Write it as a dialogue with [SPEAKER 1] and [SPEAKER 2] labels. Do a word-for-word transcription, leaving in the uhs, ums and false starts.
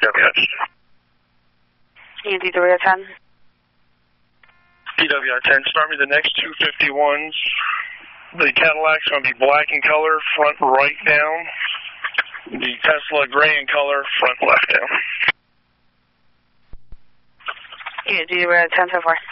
[SPEAKER 1] W I ten.
[SPEAKER 2] E D W I ten.
[SPEAKER 1] D W I ten, start me the next two fifty-ones. The Cadillac's going to be black in color, front right down. The Tesla gray in color, front left down.
[SPEAKER 2] E D W I ten so far.